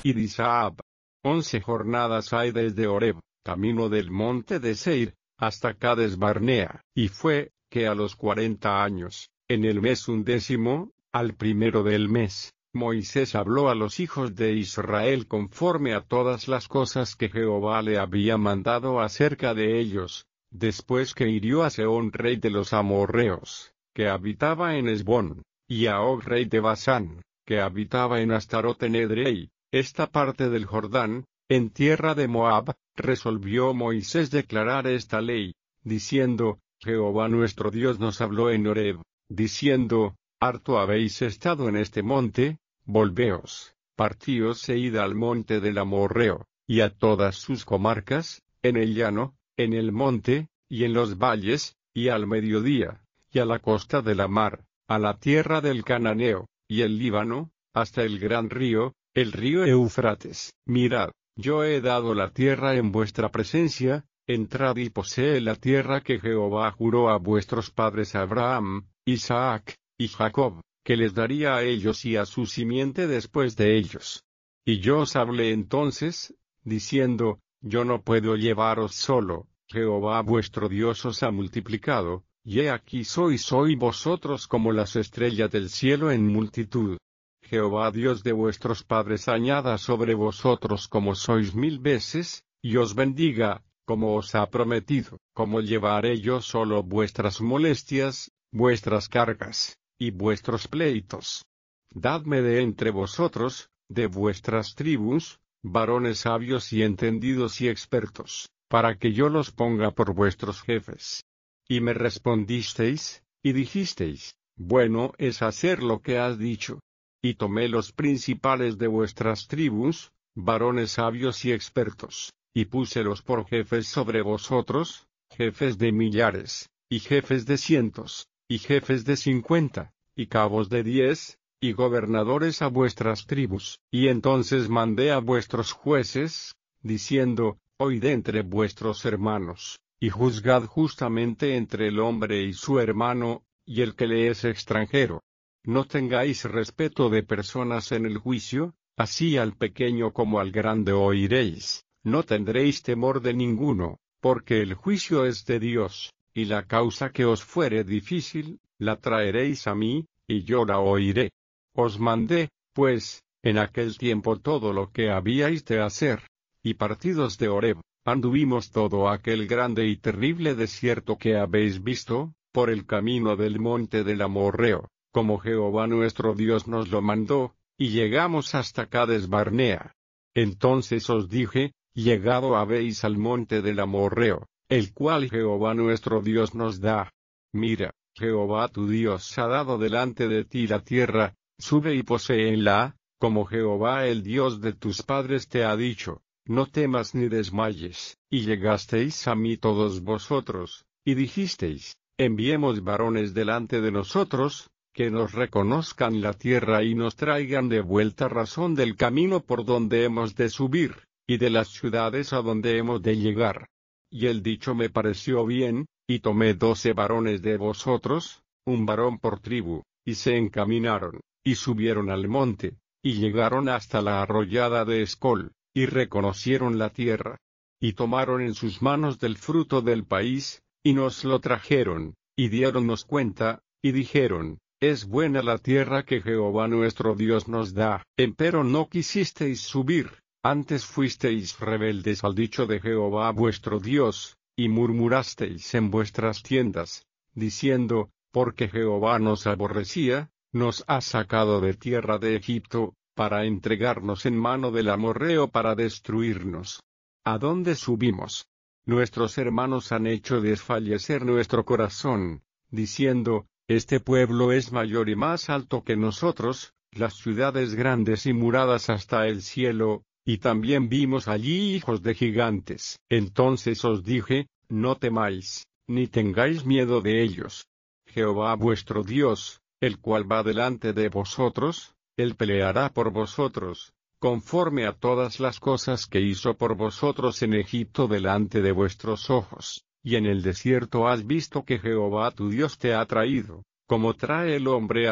y Disab. 11 jornadas hay desde Horeb, camino del monte de Seir, hasta Cades Barnea. Y fue, que a los 40 años, en el mes 11, al primero del mes, Moisés habló a los hijos de Israel conforme a todas las cosas que Jehová le había mandado acerca de ellos, después que hirió a Sehón rey de los amorreos, que habitaba en Hesbón, y a Og rey de Basán, que habitaba en Astarot en Edrei, esta parte del Jordán, en tierra de Moab. Resolvió Moisés declarar esta ley, diciendo: Jehová nuestro Dios nos habló en Horeb, diciendo: harto habéis estado en este monte, volveos, partíos e id al monte del Amorreo, y a todas sus comarcas, en el llano, en el monte, y en los valles, y al mediodía, y a la costa de la mar, a la tierra del Cananeo, y el Líbano, hasta el gran río, el río Eufrates. Mirad, yo he dado la tierra en vuestra presencia, entrad y poseed la tierra que Jehová juró a vuestros padres Abraham, Isaac y Jacob, que les daría a ellos y a su simiente después de ellos. Y yo os hablé entonces, diciendo: yo no puedo llevaros solo, Jehová vuestro Dios os ha multiplicado, y he aquí sois hoy vosotros como las estrellas del cielo en multitud. Jehová Dios de vuestros padres añada sobre vosotros como sois 1000 veces, y os bendiga, como os ha prometido. Como llevaré yo solo vuestras molestias, vuestras cargas, y vuestros pleitos. Dadme de entre vosotros, de vuestras tribus, varones sabios y entendidos y expertos, para que yo los ponga por vuestros jefes. Y me respondisteis, y dijisteis: bueno es hacer lo que has dicho. Y tomé los principales de vuestras tribus, varones sabios y expertos, y púselos por jefes sobre vosotros, jefes de millares, y jefes de cientos, y jefes de 50, y cabos de 10, y gobernadores a vuestras tribus. Y entonces mandé a vuestros jueces, diciendo: oíd entre vuestros hermanos, y juzgad justamente entre el hombre y su hermano, y el que le es extranjero. No tengáis respeto de personas en el juicio, así al pequeño como al grande oiréis. No tendréis temor de ninguno, porque el juicio es de Dios, y la causa que os fuere difícil, la traeréis a mí, y yo la oiré. Os mandé, pues, en aquel tiempo todo lo que habíais de hacer, y partidos de Horeb, anduvimos todo aquel grande y terrible desierto que habéis visto, por el camino del monte del Amorreo, como Jehová nuestro Dios nos lo mandó, y llegamos hasta Cades Barnea. Entonces os dije: llegado habéis al monte del Amorreo, el cual Jehová nuestro Dios nos da. Mira, Jehová tu Dios ha dado delante de ti la tierra, sube y poséela, como Jehová el Dios de tus padres te ha dicho. No temas ni desmayes. Y llegasteis a mí todos vosotros, y dijisteis: enviemos varones delante de nosotros, que nos reconozcan la tierra y nos traigan de vuelta razón del camino por donde hemos de subir, y de las ciudades a donde hemos de llegar. Y el dicho me pareció bien, y tomé 12 varones de vosotros, un varón por tribu, y se encaminaron, y subieron al monte, y llegaron hasta la arroyada de Escol, y reconocieron la tierra, y tomaron en sus manos del fruto del país, y nos lo trajeron, y diéronnos cuenta, y dijeron: es buena la tierra que Jehová nuestro Dios nos da. Empero no quisisteis subir, antes fuisteis rebeldes al dicho de Jehová vuestro Dios, y murmurasteis en vuestras tiendas, diciendo: porque Jehová nos aborrecía, nos ha sacado de tierra de Egipto, para entregarnos en mano del amorreo para destruirnos. ¿A dónde subimos? Nuestros hermanos han hecho desfallecer nuestro corazón, diciendo: este pueblo es mayor y más alto que nosotros, las ciudades grandes y muradas hasta el cielo, y también vimos allí hijos de gigantes. Entonces os dije: no temáis, ni tengáis miedo de ellos. Jehová vuestro Dios, el cual va delante de vosotros, él peleará por vosotros, conforme a todas las cosas que hizo por vosotros en Egipto delante de vuestros ojos. Y en el desierto has visto que Jehová tu Dios te ha traído, como trae el hombre